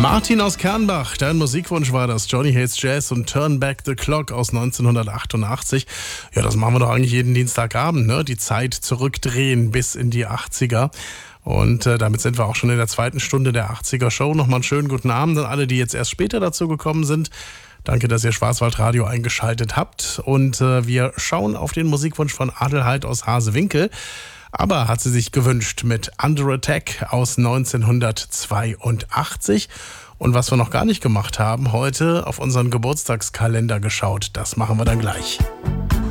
Martin aus Kernbach, dein Musikwunsch war das. Johnny Hates Jazz und Turn Back the Clock aus 1988. Ja, das machen wir doch eigentlich jeden Dienstagabend, ne? Die Zeit zurückdrehen bis in die 80er. Und damit sind wir auch schon in der zweiten Stunde der 80er Show. Nochmal einen schönen guten Abend an alle, die jetzt erst später dazu gekommen sind. Danke, dass ihr Schwarzwaldradio eingeschaltet habt. Und wir schauen auf den Musikwunsch von Adelheid aus Hasewinkel. Aber hat sie sich gewünscht mit Under Attack aus 1982. Und was wir noch gar nicht gemacht haben, heute auf unseren Geburtstagskalender geschaut. Das machen wir dann gleich.